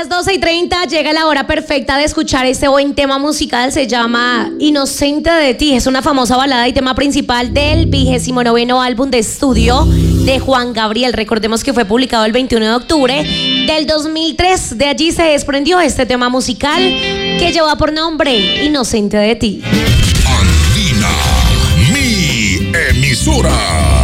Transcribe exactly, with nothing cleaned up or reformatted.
las doce y treinta llega la hora perfecta de escuchar este buen tema musical. Se llama Inocente de ti. Es una famosa balada y tema principal del vigésimo noveno álbum de estudio de Juan Gabriel. Recordemos que fue publicado el veintiuno de octubre del dos mil tres. De allí se desprendió este tema musical que lleva por nombre Inocente de ti. Andina, mi emisora.